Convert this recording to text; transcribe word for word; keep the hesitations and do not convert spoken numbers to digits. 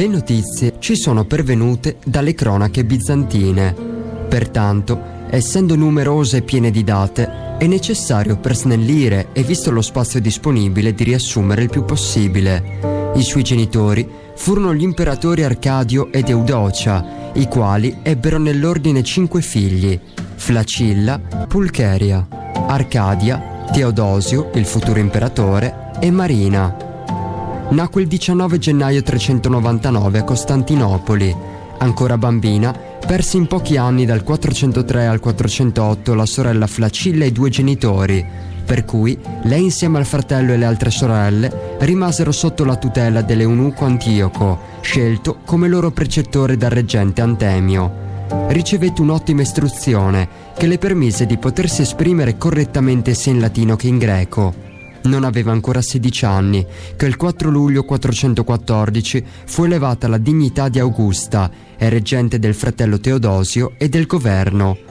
Le notizie ci sono pervenute dalle cronache bizantine. Pertanto, essendo numerose e piene di date, è necessario per snellire e visto lo spazio disponibile di riassumere il più possibile. I suoi genitori furono gli imperatori Arcadio ed Eudocia, i quali ebbero nell'ordine cinque figli: Flacilla, Pulcheria, Arcadia, Teodosio, il futuro imperatore, e Marina. Nacque il diciannove gennaio trecentonovantanove a Costantinopoli. Ancora bambina, perse in pochi anni dal quattrocentotre al quattrocentotto la sorella Flacilla e i due genitori, per cui lei insieme al fratello e le altre sorelle rimasero sotto la tutela dell'eunuco Antioco, scelto come loro precettore dal reggente Antemio. Ricevette un'ottima istruzione che le permise di potersi esprimere correttamente sia in latino che in greco. Non aveva ancora sedici anni che il quattro luglio quattrocentoquattordici fu elevata alla dignità di Augusta e reggente del fratello Teodosio e del governo.